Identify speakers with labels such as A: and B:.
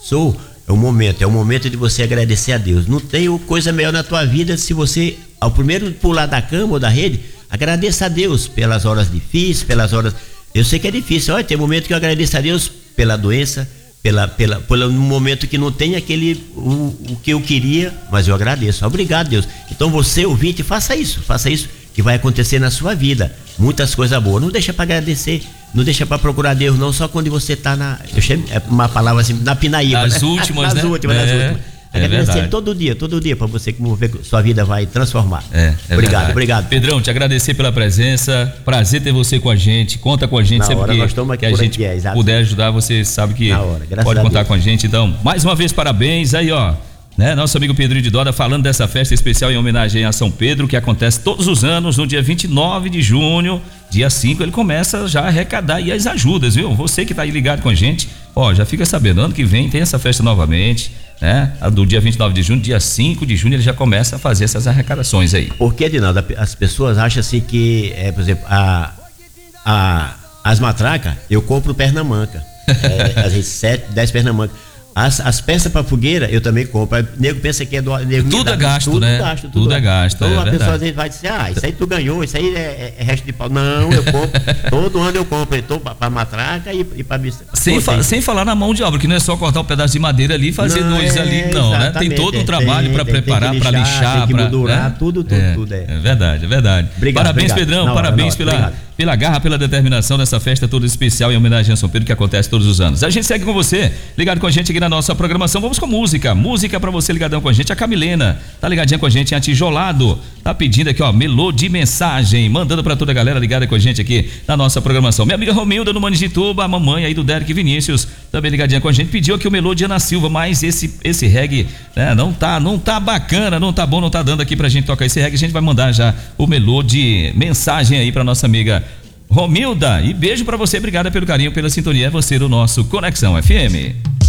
A: é o momento de você agradecer a Deus. Não tem coisa melhor na tua vida se você, ao primeiro pular da cama ou da rede, agradeça a Deus pelas horas difíceis, pelas horas... Eu sei que é difícil, olha, tem momento que eu agradeço a Deus pela doença, pelo momento que não tem o que eu queria, mas eu agradeço. Obrigado, Deus. Então você, ouvinte, faça isso que vai acontecer na sua vida. Muitas coisas boas. Não deixa para agradecer, não deixa para procurar Deus, não, só quando você tá uma palavra assim, na pinaíba.
B: Nas últimas,
A: nas
B: né?
A: últimas. Agradecer todo dia para você, como ver que sua vida vai transformar. Obrigado.
B: Pedrão, te agradecer pela presença, prazer ter você com a gente, conta com a gente, sempre que a gente puder ajudar, você sabe que pode contar com a gente. Então, mais uma vez, parabéns aí, ó, né? Nosso amigo Pedrinho de Doda falando dessa festa especial em homenagem a São Pedro, que acontece todos os anos, no dia 29 de junho, dia 5, ele começa já a arrecadar aí as ajudas, viu? Você que tá aí ligado com a gente, ó, já fica sabendo, ano que vem tem essa festa novamente, né? Do dia 29 de junho, dia 5 de junho ele já começa a fazer essas arrecadações aí.
A: Porque, Edinaldo, as pessoas acham assim que, por exemplo, as matracas, eu compro pernamanca, às vezes 7, 10 pernamanca. As peças para fogueira eu também compro. O nego pensa que é do.
B: Tudo é gasto, né? Tudo é gasto.
A: Então a pessoa às vezes vai dizer, isso aí tu ganhou, isso aí é resto de pau. Não, eu compro. Todo ano eu compro. Então, para matraca e para bicicleta.
B: Sem falar na mão de obra, que não é só cortar um pedaço de madeira ali e fazer dois ali, não, né? Tem todo um trabalho para preparar, para lixar,
A: para moldurar, tudo.
B: É verdade.
A: Obrigado,
B: parabéns, Pedrão. Parabéns pela garra, pela determinação dessa festa toda especial em homenagem a São Pedro que acontece todos os anos. A gente segue com você, ligado com a gente aqui na nossa programação. Vamos com música pra você ligadão com a gente. A Camilena tá ligadinha com a gente em Atijolado, tá pedindo aqui, ó, melô de mensagem, mandando pra toda a galera ligada com a gente aqui na nossa programação. Minha amiga Romilda no Manijituba, a mamãe aí do Derek Vinícius, também ligadinha com a gente, pediu aqui o melô de Ana Silva, mas esse reggae, né, não tá bacana, não tá bom, não tá dando aqui pra gente tocar esse reggae. A gente vai mandar já o melô de mensagem aí pra nossa amiga Romilda, e beijo pra você, obrigada pelo carinho, pela sintonia, é você do nosso Conexão FM.